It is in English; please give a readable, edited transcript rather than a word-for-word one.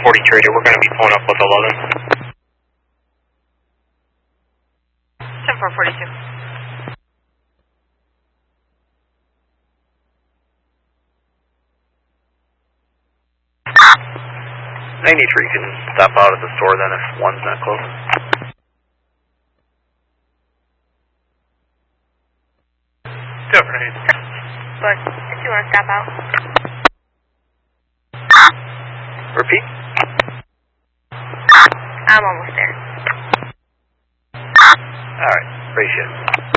1040 Trader, we're going to be pulling up with 11. 10442. 93 can stop out at the store then if one's not close. Go for it. But if you want to stop out. Repeat. I'm almost there. Alright, appreciate it.